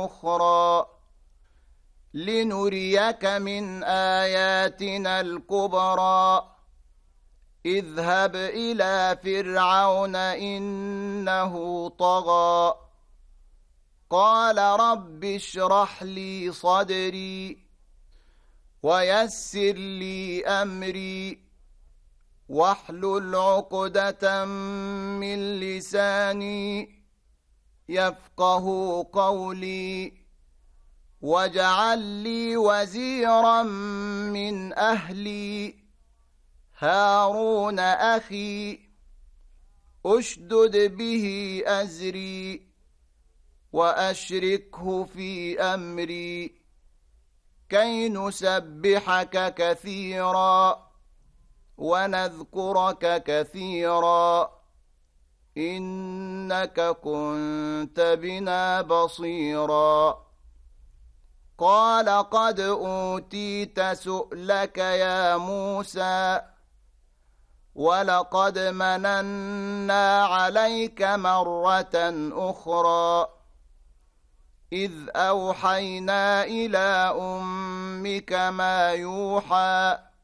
أخرى لنريك من آياتنا الكبرى اذهب إلى فرعون إنه طغى قال رب اشرح لي صدري ويسر لي أمري واحلل عقدة من لساني يفقه قولي واجعل لي وزيرا من أهلي هارون أخي أشدد به أزري وأشركه في أمري كي نسبحك كثيرا ونذكرك كثيرا إنك كنت بنا بصيرا قال قد أوتيت سؤلك يا موسى ولقد مننا عليك مرة أخرى إذ أوحينا إلى أمك ما يوحى